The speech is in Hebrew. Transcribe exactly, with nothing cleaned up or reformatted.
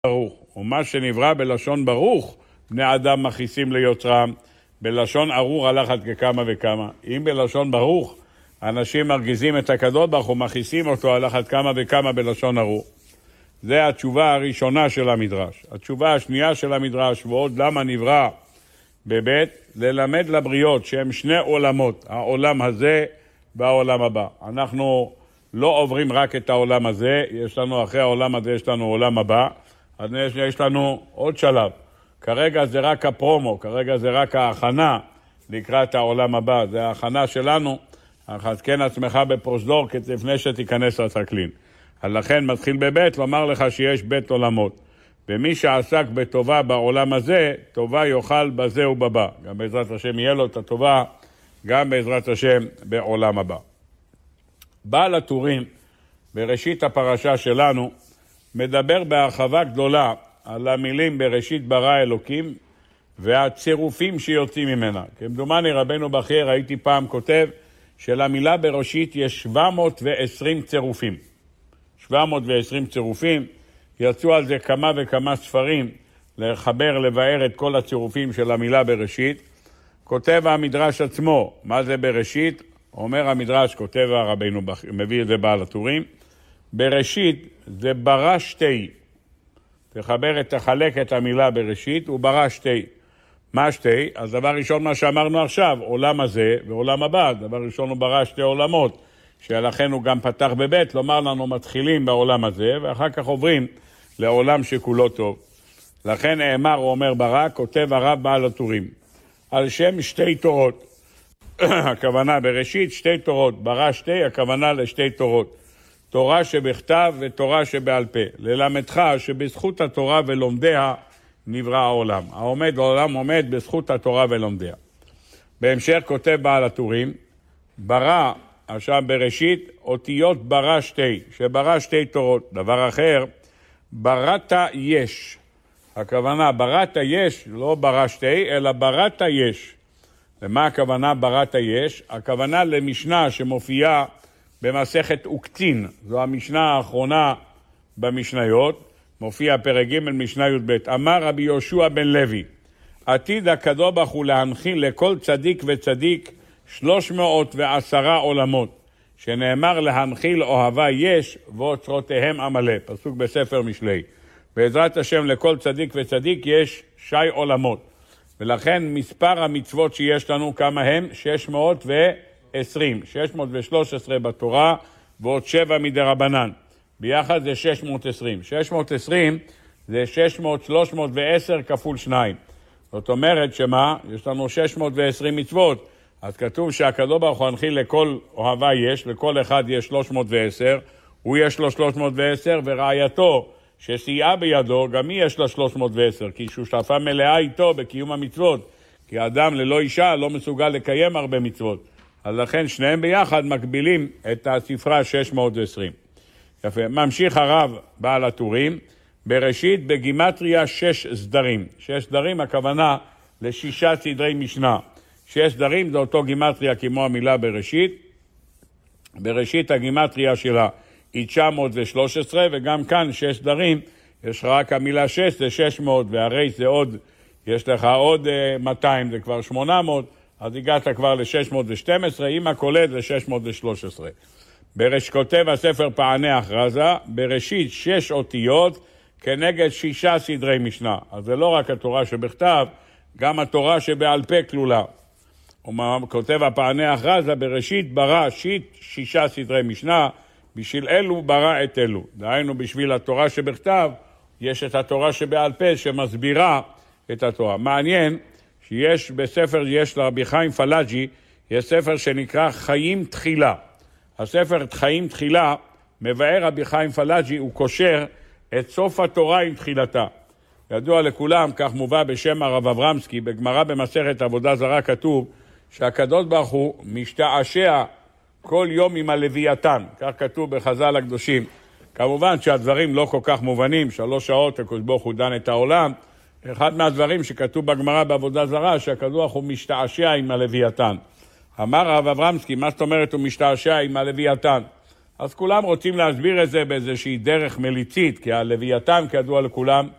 ברוך, ומה שנברא בלשון ברוך, בני אדם מכיסים ליוצרם, בלשון ארור הלכת ככמה וכמה. אם בלשון ברוך, אנשים מרגיזים את הקדוש ברוך הוא, מכיסים אותו הלכת כמה וכמה בלשון ארור. זה התשובה הראשונה של המדרש. התשובה השנייה של המדרש, ועוד למה נברא בבית, ללמד לבריות שהם שני עולמות, העולם הזה והעולם הבא. אנחנו לא עוברים רק את העולם הזה, יש לנו אחרי העולם הזה, יש לנו עולם הבא, אז יש לנו עוד שלב. כרגע זה רק הפרומו, כרגע זה רק ההכנה לקראת העולם הבא, זה ההכנה שלנו, אז כן עצמך בפרוזדור לפני שתיכנס לסקלין. אז לכן מתחיל בבית לומר לך שיש בית עולמות, ומי שעסק בטובה בעולם הזה, טובה יאכל בזה ובבא. גם בעזרת השם יהיה לו את הטובה, גם בעזרת השם בעולם הבא. בעל הטורים, בראשית הפרשה שלנו, מדבר בהרחבה גדולה על המילים בראשית ברא אלוקים והצירופים שיוצאים ממנה. כמדומני רבנו בכיר, הייתי פעם כותב שלמילה בראשית יש שבע מאות ועשרים צירופים. שבע מאות ועשרים צירופים, יצאו על זה כמה וכמה ספרים לחבר, לבאר את כל הצירופים של המילה בראשית. כותב המדרש עצמו, מה זה בראשית? אומר המדרש, כותב הרבינו בכיר, מביא את זה בעל הטורים, בראשית זה ברא שתי. תחבר, תחלק את המילה בראשית, הוא ברא שתי. מה שתי? אז דבר ראשון מה שאמרנו עכשיו, עולם הזה ועולם הבא. דבר ראשון הוא ברא שתי עולמות, שלכן הוא גם פתח בבית, לומר לנו מתחילים בעולם הזה, ואחר כך עוברים לעולם שכולו טוב. לכן נאמר, הוא אומר ברא, כותב הרב בעל הטורים, על שם שתי תורות. הכוונה בראשית שתי תורות, ברא שתי, הכוונה לשתי תורות. תורה שבכתב ותורה שבעל פה. ללמדך שבזכות התורה ולומדיה נברא העולם. העומד העולם עומד בזכות התורה ולומדיה. בהמשך כותב בעל הטורים, ברא, עכשיו בראשית, אותיות ברא שתי, שברא שתי תורות. דבר אחר, בראת יש. הכוונה בראת יש, לא ברא שתי, אלא בראת יש. למה הכוונה בראת יש? הכוונה למשנה שמופיעה במסכת וקצין. זו המשנה האחרונה במשניות, מופיע פרק ג' משנה י"ב. אמר רבי יהושע בן לוי, עתיד הקדוש ברוך הוא להנחיל לכל צדיק וצדיק שלוש מאות ועשרה עולמות, שנאמר להנחיל אוהבה יש ואוצרותיהם עמלה. פסוק בספר משלי. בעזרת השם לכל צדיק וצדיק יש שי עולמות. ולכן מספר המצוות שיש לנו כמה הם? שש מאות ועשרים. שש מאות ושלוש עשרה בתורה ועוד שבע מדרבנן. ביחד זה שש מאות ועשרים. שש מאות ועשרים זה שש מאות, שלוש מאות ועשר כפול שניים. זאת אומרת שמה? יש לנו שש מאות ועשרים מצוות. אז כתוב שהקדוש ברוך הוא הנחיל לכל אוהבה יש, לכל אחד יש שלוש מאות ועשר, הוא יש לו שלוש מאות ועשר, ורעייתו שסייעה בידו, גם היא יש לה שלוש מאות ועשר, כי שותפה מלאה איתו בקיום המצוות. כי אדם ללא אישה לא מסוגל לקיים הרבה מצוות. אז לכן שניהם ביחד מקבילים את הספרה שש מאות ועשרים. יפה. ממשיך הרב בעל הטורים, בראשית בגימטריה שש סדרים. שש סדרים הכוונה לשישה סדרי משנה. שש סדרים זה אותו גימטריה כמו המילה בראשית. בראשית הגימטריה שלה היא תשע מאות ושלוש עשרה, וגם כאן שש סדרים, יש רק המילה שש זה שש מאות, והרי זה עוד, יש לך עוד מאתיים, זה כבר שמונה מאות, אז הגעת כבר ל-שש מאות ושתים עשרה, עם הכולל ל-שש מאות ושלוש עשרה. בראש כותב הספר פעני הכרזה, בראשית שש אותיות כנגד שישה סדרי משנה. אז זה לא רק התורה שבכתב, גם התורה שבעל פה כלולה. הוא כותב הפעני הכרזה, בראשית ברא שיט שישה סדרי משנה, בשביל אלו ברא את אלו. דהיינו בשביל התורה שבכתב, יש את התורה שבעל פה שמסבירה את התורה. מעניין שיש בספר, יש לרבי חיים פלאג'י, יש ספר שנקרא חיים תחילה. הספר חיים תחילה, מבאר רבי חיים פלאג'י, הוא קושר את סוף התורה עם תחילתה. ידוע לכולם, כך מובא בשם הרב אברמסקי, בגמרא במסכת עבודה זרה כתוב, שהקדוש ברוך הוא משתעשע כל יום עם הלוויתן, כך כתוב בחז"ל הקדושים. כמובן שהדברים לא כל כך מובנים, שלוש שעות הקדוש ברוך הוא דן את העולם. אחד מהדברים שכתוב בגמרא בעבודה זרה, שהקדוש ברוך הוא משתעשע עם הלוויתן. אמר הרב אברמסקי, מה זאת אומרת הוא משתעשע עם הלוויתן? אז כולם רוצים להסביר את זה באיזושהי דרך מליצית, כי הלוויתן, כידוע לכולם,